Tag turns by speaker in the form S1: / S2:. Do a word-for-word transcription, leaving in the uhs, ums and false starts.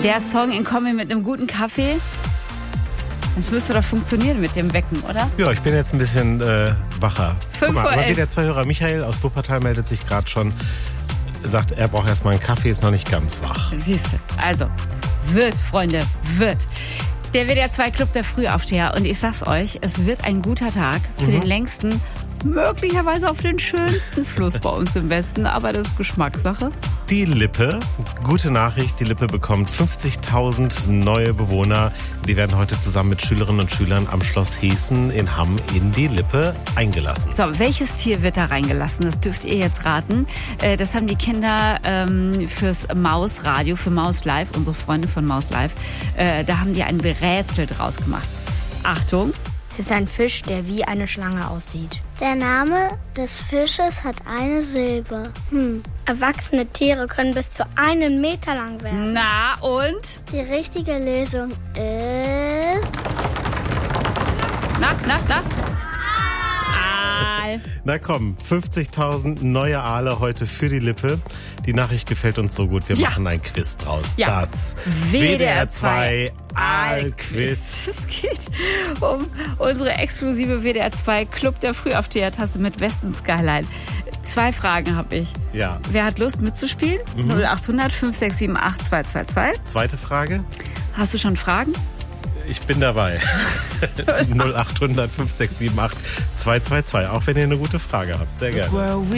S1: Der Song in Kombi mit einem guten Kaffee. Das müsste doch funktionieren mit dem Wecken, oder?
S2: Ja, ich bin jetzt ein bisschen äh, wacher.
S1: Fünf vor elf.
S2: Der zwei Hörer Michael aus Wuppertal meldet sich gerade schon. Sagt, er braucht erstmal einen Kaffee, ist noch nicht ganz wach.
S1: Siehst du, also wird, Freunde, wird. Der W D R zwei Club der Frühaufsteher. Und ich sag's euch, es wird ein guter Tag für mhm. den längsten, möglicherweise auf den schönsten Fluss bei uns im Westen. Aber das ist Geschmackssache.
S2: Die Lippe, gute Nachricht, die Lippe bekommt fünfzigtausend neue Bewohner. Die werden heute zusammen mit Schülerinnen und Schülern am Schloss Heßen in Hamm in die Lippe eingelassen.
S1: So, welches Tier wird da reingelassen? Das dürft ihr jetzt raten. Das haben die Kinder ähm, fürs Mausradio, für Maus Live, unsere Freunde von Maus Live, äh, da haben die ein Rätsel draus gemacht. Achtung!
S3: Es ist ein Fisch, der wie eine Schlange aussieht.
S4: Der Name des Fisches hat eine Silbe. Hm. Erwachsene Tiere können bis zu einen Meter lang werden.
S1: Na und?
S4: Die richtige Lösung ist...
S1: Na, na, na? Aal.
S2: Na komm, fünfzigtausend neue Aale heute für die Lippe. Die Nachricht gefällt uns so gut, wir ja. machen ein Quiz draus.
S1: Ja.
S2: Das
S1: W D R zwei
S2: Aalquiz.
S1: Es geht um unsere exklusive W D R zwei Club der Frühaufsteher-Tasse mit Westen Skyline. Zwei Fragen habe ich.
S2: Ja.
S1: Wer hat Lust mitzuspielen? Mhm. null achthundert fünf sechs sieben acht zwei zwei zwei.
S2: Zweite Frage.
S1: Hast du schon Fragen?
S2: Ich bin dabei. null achthundert fünf sechs sieben acht zwei zwei zwei. Auch wenn ihr eine gute Frage habt. Sehr gerne.